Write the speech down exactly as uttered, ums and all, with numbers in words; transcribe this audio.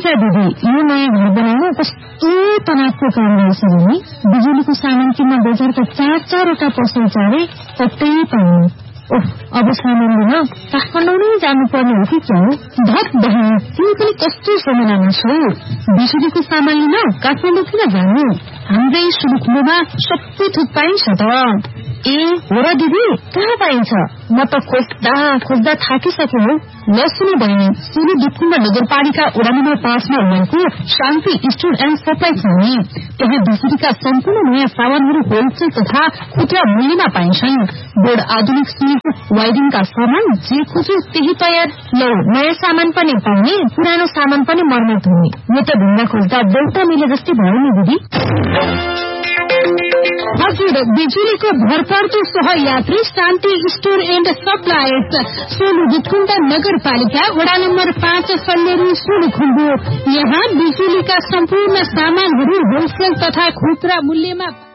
क्या दिदी, यो नयाँ घर बनाउन कस्तो तनावको काम रहेछ भने बिजुलीको सामान किन्न बजारका चार चारवटा पसल चारे कतै पाउनु। ओह, अब सामान लिन काठमाडौँ जानुपर्ने हो कि क्या हो? धत बहन, तिमी पनि कस्तो समयमा छौ? बिजुलीको सामान लिन काठमाडौँ किन जानु? हाम्रै सुलुखुलोमा सबै थुक पाइन्छ त। ए हो र दिदी, कहाँ पाइन्छ? म त खोज्दा खोज्दा थाकिसके हो। ल सुन्नु बहिनी, सुरु दुधकुण्ड नगरपालिका वडा नम्बर पाँचमा रहेको शान्ति स्टोर एन्ड सप्लाई छ नि, त्यहाँ बिजुलीका सम्पूर्ण नयाँ सामानहरू होलसेल तथा खुद्रा मूल्यमा पाइन्छन्। बोर्ड, आधुनिक स्विच, वायरिङका सामान जे खोज्यो त्यही तयार। लौ, नयाँ सामान पनि पाउने, पुरानो सामान पनि मर्मत हुने। यो त ढुङ्गा खोज्दा देउता मिले जस्तै भयो नि दिदी। हजुर, बिजुलीको भरपर्दो सहयात्री शान्ति store and suppliers, Solu Dudhkund नगरपालिका वडा नम्बर पाँच सल्लेरी सोलुखुम्बु। यहाँ बिजुलीका सम्पूर्ण सामानहरू होलसेल तथा खुद्रा मूल्यमा